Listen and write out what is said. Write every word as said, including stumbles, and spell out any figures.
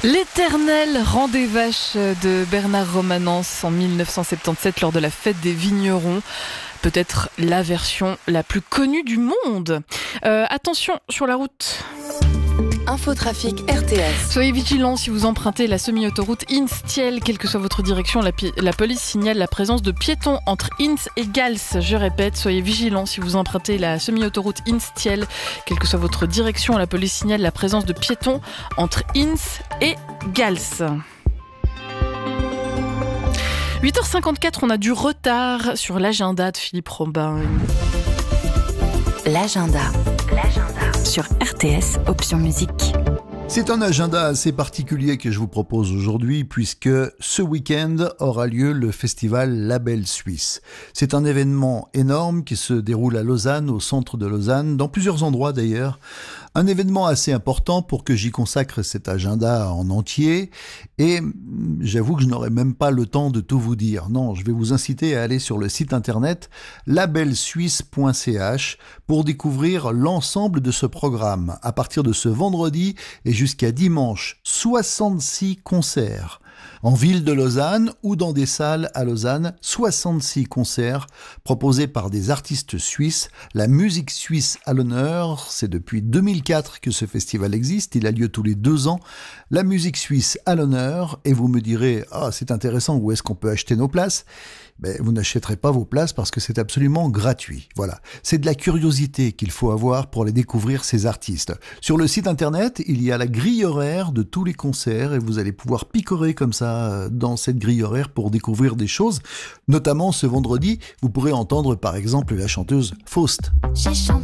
L'éternel Rang des Vaches de Bernard Romanens en mille neuf cent soixante-dix-sept lors de la fête des vignerons. Peut-être la version la plus connue du monde. Euh, attention sur la route. Infotrafic R T S. Soyez vigilants si vous empruntez la semi-autoroute Inns-Thiel, quelle que soit votre direction. La, pi- la police signale la présence de piétons entre Inns et Gals. Je répète, soyez vigilants si vous empruntez la semi-autoroute Inns-Thiel, quelle que soit votre direction. La police signale la présence de piétons entre Inns et Gals. huit heures cinquante-quatre, on a du retard sur l'agenda de Philippe Robin. L'agenda. L'agenda. Sur R T S, option musique. C'est un agenda assez particulier que je vous propose aujourd'hui puisque ce week-end aura lieu le festival Label Suisse. C'est un événement énorme qui se déroule à Lausanne, au centre de Lausanne, dans plusieurs endroits d'ailleurs. Un événement assez important pour que j'y consacre cet agenda en entier et j'avoue que je n'aurai même pas le temps de tout vous dire. Non, je vais vous inciter à aller sur le site internet label suisse point c h pour découvrir l'ensemble de ce programme. À partir de ce vendredi et jusqu'à dimanche, soixante-six concerts. En ville de Lausanne ou dans des salles à Lausanne, soixante-six concerts proposés par des artistes suisses. La musique suisse à l'honneur, c'est depuis deux mille quatre que ce festival existe, il a lieu tous les deux ans. La musique suisse à l'honneur, et vous me direz, ah, c'est intéressant, où est-ce qu'on peut acheter nos places ? Ben, vous n'achèterez pas vos places parce que c'est absolument gratuit. Voilà. C'est de la curiosité qu'il faut avoir pour aller découvrir ces artistes. Sur le site internet, il y a la grille horaire de tous les concerts et vous allez pouvoir picorer comme ça dans cette grille horaire pour découvrir des choses. Notamment ce vendredi, vous pourrez entendre par exemple la chanteuse Faust. J'ai chanté